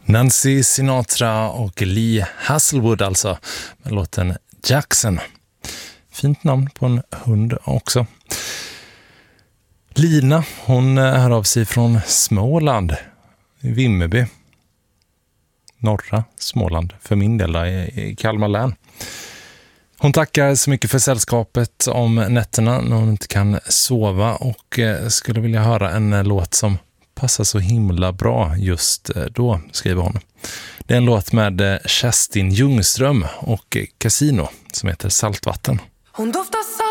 Nancy Sinatra och Lee Hasselwood alltså, med låten Jackson. Fint namn på en hund också. Lina, hon hör av sig från Småland, i Vimmerby. Norra Småland, för min del då, i Kalmar län. Hon tackar så mycket för sällskapet om nätterna när hon inte kan sova och skulle vilja höra en låt som passar så himla bra just då, skriver hon. Det är en låt med Kerstin Ljungström och Casino som heter Saltvatten. Hon doftar